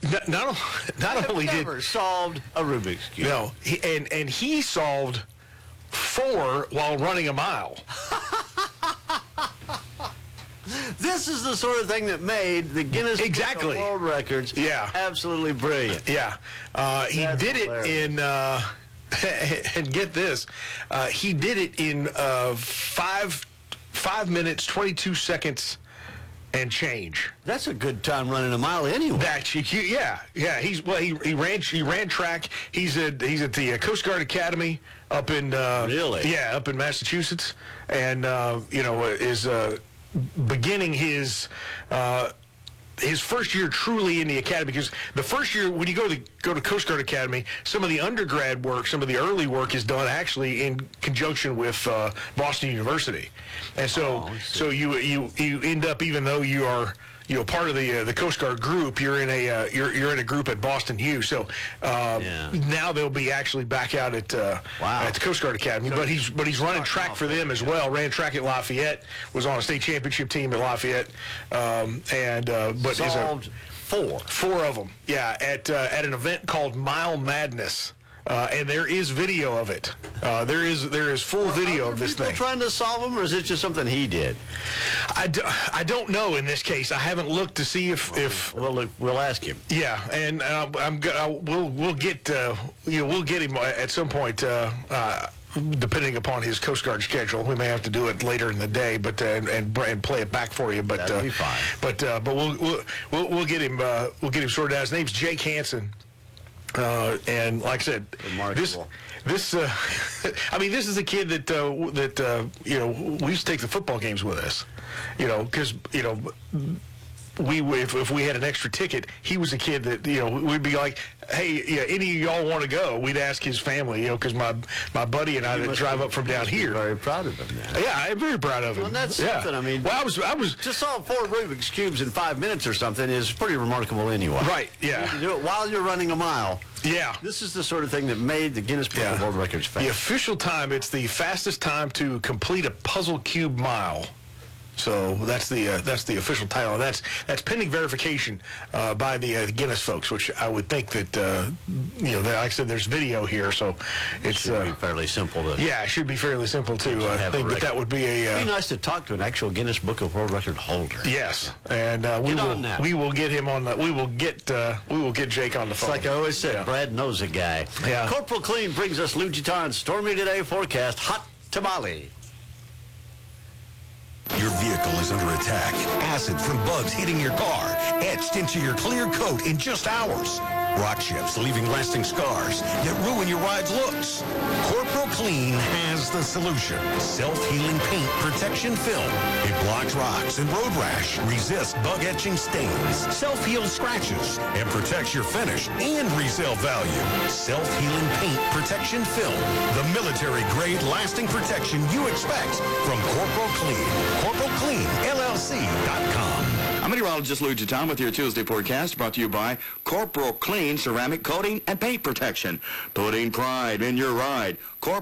not only never solved a Rubik's Cube. No, he solved 4 while running a mile. This is the sort of thing that made the Guinness Book of World Records absolutely brilliant. Yeah. He did it in, and get this, he did it in 5 minutes, 22 seconds and change. That's a good time running a mile anyway. Yeah. He ran track. He's at the Coast Guard Academy up in really? Yeah, up in Massachusetts, and is beginning his first year truly in the academy, because the first year when you go to Coast Guard Academy, some of the undergrad work, some of the early work is done actually in conjunction with Boston University, and so you end up, even though you are part of the Coast Guard group, you're in a group at Boston U. So now they'll be actually back out at the Coast Guard Academy. But he's running track for them as well. Ran track at Lafayette. Was on a state championship team at Lafayette. But solved 4 of them. Yeah, at an event called Mile Madness. And there is video of it. There is full video of this thing. Trying to solve them, or is it just something he did? I don't know in this case. I haven't looked to see if well, look, we'll ask him. Yeah, and we'll get him at some point. Depending upon his Coast Guard schedule, we may have to do it later in the day, but and play it back for you. But that'll be fine. But we'll get him sorted out. His name's Jake Hansen. And like I said, this this is a kid that we used to take the football games with us, because if we had an extra ticket, he was a kid that we'd be like, hey, any of y'all want to go? We'd ask his family, because my buddy and I that drive up from down here. Very proud of him. Now. Yeah, I'm very proud of him. Well, that's something. I mean, well, I was to solve 4 Rubik's cubes in 5 minutes or something is pretty remarkable anyway. Right. Yeah. You can do it while you're running a mile. Yeah. This is the sort of thing that made the Guinness Book of World Records famous. The official time, it's the fastest time to complete a puzzle cube mile. So that's the official title. That's pending verification by the Guinness folks, which I would think that like I said, there's video here, so it should be fairly simple to. Yeah, it should be fairly simple to think that would be a. It'd be nice to talk to an actual Guinness Book of World Record holder. Yes, and we will get him on the. We will get Jake on the phone. It's like I always said, Brad knows a guy. Yeah. Corporal Clean brings us Lou Gitan's Stormy Today forecast. Hot tamale. Your vehicle is under attack. Acid from bugs hitting your car, etched into your clear coat in just hours. Rock chips leaving lasting scars that ruin your ride's looks. Corporal Clean has the solution. Self-healing paint protection film. It blocks rocks and road rash, resists bug-etching stains, self-heals scratches, and protects your finish and resale value. Self-healing paint protection film. The military-grade lasting protection you expect from Corporal Clean. CorporalCleanLLC.com. I'm meteorologist Lou Gitan with your Tuesday forecast, brought to you by Corporal Clean Ceramic Coating and Paint Protection. Putting pride in your ride.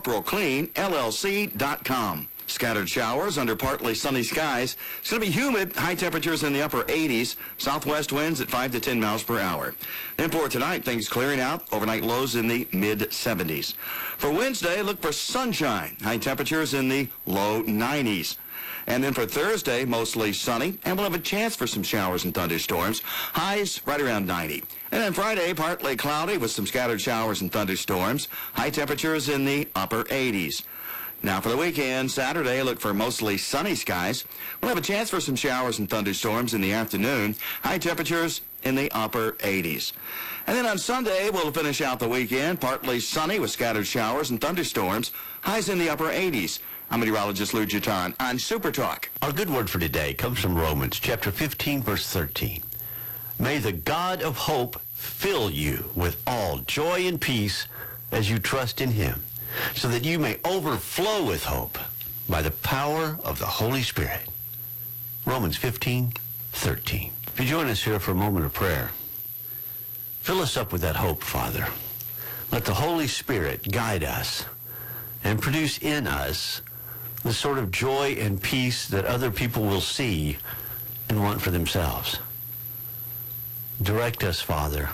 CorporalCleanLLC.com. Scattered showers under partly sunny skies. It's going to be humid. High temperatures in the upper 80s. Southwest winds at 5 to 10 miles per hour. Then for tonight, things clearing out. Overnight lows in the mid-70s. For Wednesday, look for sunshine. High temperatures in the low 90s. And then for Thursday, mostly sunny, and we'll have a chance for some showers and thunderstorms. Highs right around 90. And then Friday, partly cloudy with some scattered showers and thunderstorms. High temperatures in the upper 80s. Now for the weekend, Saturday, look for mostly sunny skies. We'll have a chance for some showers and thunderstorms in the afternoon. High temperatures in the upper 80s. And then on Sunday, we'll finish out the weekend, partly sunny with scattered showers and thunderstorms. Highs in the upper 80s. I'm meteorologist Lou Gitan on Super Talk. Our good word for today comes from Romans chapter 15, verse 13. May the God of hope fill you with all joy and peace as you trust in him, so that you may overflow with hope by the power of the Holy Spirit. Romans 15, 13. If you join us here for a moment of prayer, fill us up with that hope, Father. Let the Holy Spirit guide us and produce in us the sort of joy and peace that other people will see and want for themselves. Direct us, Father,